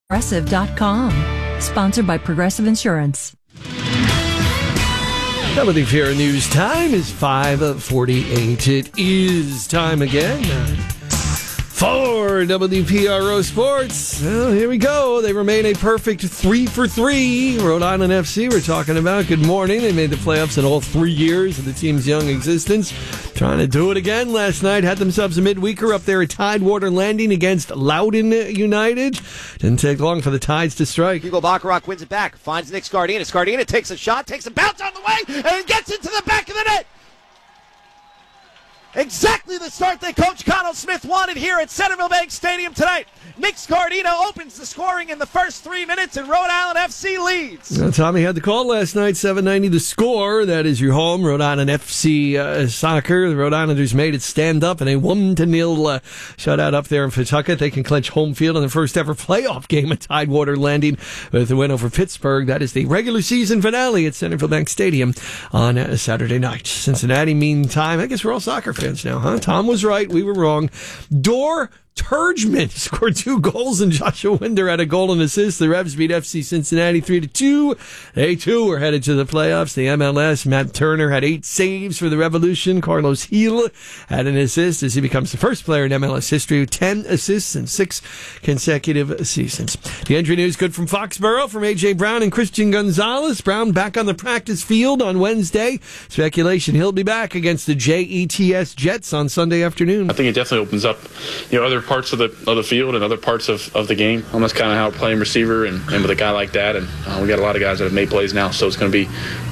Progressive.com. Sponsored by Progressive Insurance. WPR News time is 5:48. It is time again for WPRO Sports. Well, here we go. They remain a perfect 3 for 3. Rhode Island FC we're talking about. Good morning. They made the playoffs in all 3 years of the team's young existence. Trying to do it again last night. Had themselves a midweeker up there at Tidewater Landing against Loudoun United. Didn't take long for the Tides to strike. Hugo Bacharach wins it back. Finds Nick Scardina. Scardina takes a shot, takes a bounce on the way, and gets into the back of the net. Exactly the start that Coach Connell Smith wanted here at Centerville Bank Stadium tonight. Nick Scardino opens the scoring in the first 3 minutes, and Rhode Island FC leads. Well, Tommy had the call last night, 7:90 the score. That is your home, Rhode Island FC soccer. The Rhode Islanders made it stand up in a 1-0 shutout up there in Pawtucket. They can clinch home field in the first ever playoff game at Tidewater Landing with a win over Pittsburgh. That is the regular season finale at Centerville Bank Stadium on Saturday night. Cincinnati, meantime, I guess we're all soccer fans now, huh? Tom was right. We were wrong. Dor Turgeman scored 2 goals, and Joshua Winder had a goal and assist. The Revs beat FC Cincinnati 3-2. They, too, were headed to the playoffs. The MLS, Matt Turner had 8 saves for the Revolution. Carlos Gil had an assist as he becomes the first player in MLS history with 10 assists in 6 consecutive seasons. The injury news good from Foxborough, from A.J. Brown and Christian Gonzalez. Brown back on the practice field on Wednesday. Speculation he'll be back against the JETS Jets on Sunday afternoon. I think it definitely opens up, other parts of the field and other parts of the game. That's kind of how we're playing receiver and with a guy like that. And we got a lot of guys that have made plays now, so it's going to be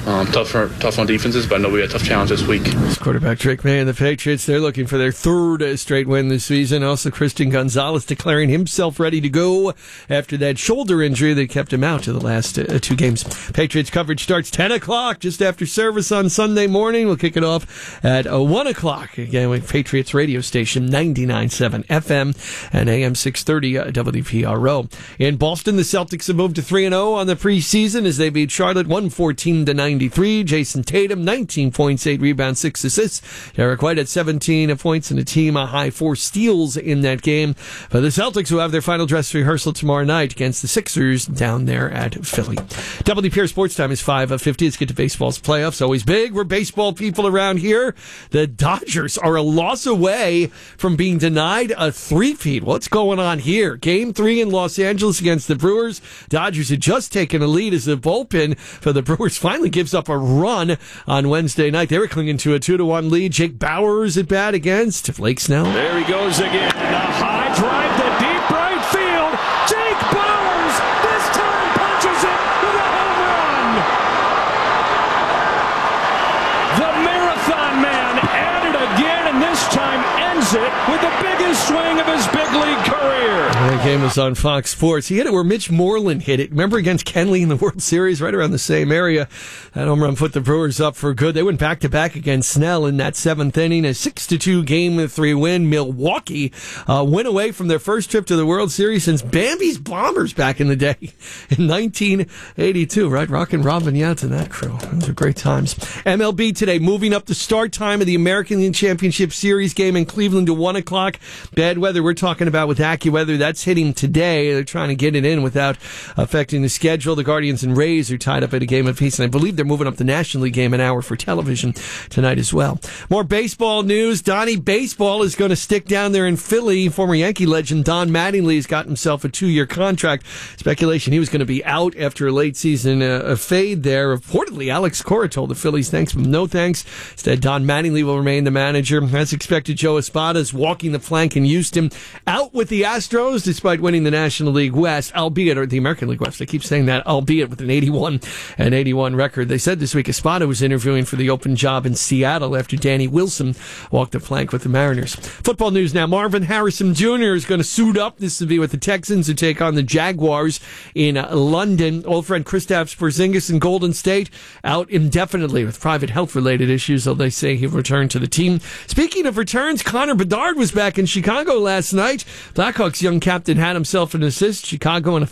tough on defenses, but I know we got a tough challenge this week. Quarterback Drake May and the Patriots, they're looking for their 3rd straight win this season. Also, Christian Gonzalez declaring himself ready to go after that shoulder injury that kept him out of the last 2 games. Patriots coverage starts 10 o'clock just after service on Sunday morning. We'll kick it off at 1 o'clock again with Patriots radio station 99.7 FM and AM 630 WPRO. In Boston, the Celtics have moved to 3-0 on the preseason as they beat Charlotte 114-93. Jason Tatum, 19 points, 8 rebounds, 6 assists. Derek White had 17 points and a team high 4 steals in that game. For the Celtics, who have their final dress rehearsal tomorrow night against the Sixers down there at Philly. WPR Sports Time is 5:50. Let's get to baseball's playoffs. Always big. We're baseball people around here. The Dodgers are a loss away from being denied a 3-peat. What's going on here? Game 3 in Los Angeles against the Brewers. Dodgers had just taken a lead as the bullpen for the Brewers finally gives up a run on Wednesday night. They were clinging to a 2-1 lead. Jake Bauers at bat against Blake Snell. There he goes again. A high drive to deep right field. Jake Bauers this time punches it with a home run. The Marathon Man at it again, and this time ends it with the biggest swing of his big league career. That game was on Fox Sports. He hit it where Mitch Moreland hit it. Remember against Kenley in the World Series, right around the same area. That home run put the Brewers up for good. They went back-to-back against Snell in that 7th inning. A 6-2 Game 3 win. Milwaukee went away from their first trip to the World Series since Bambi's Bombers back in the day in 1982, right? Rockin' Rob Vignette and that crew. Those are great times. MLB today, moving up the start time of the American League Championship Series game in Cleveland to 1 o'clock. Bad weather we're talking about with AccuWeather. That's hitting today. They're trying to get it in without affecting the schedule. The Guardians and Rays are tied up at a game apiece, and I believe they're moving up the National League game an hour for television tonight as well. More baseball news. Donnie Baseball is going to stick down there in Philly. Former Yankee legend Don Mattingly has got himself a 2-year contract. Speculation he was going to be out after a late season fade there. Reportedly, Alex Cora told the Phillies thanks, but no thanks. Instead, Don Mattingly will remain the manager. As expected, Joe Espada is walking the plank in Houston. Out with the Astros despite winning the National League West, albeit, or the American League West. I keep saying that, albeit with an 81-81 record. They said this week Espada was interviewing for the open job in Seattle after Danny Wilson walked the plank with the Mariners. Football news now. Marvin Harrison Jr. is going to suit up. This will be with the Texans who take on the Jaguars in London. Old friend Kristaps Porzingis in Golden State out indefinitely with private health-related issues, though they say he'll return to the team. Speaking of returns, Connor Bedard was back in Chicago last night. Blackhawks young captain had himself an assist. Chicago in a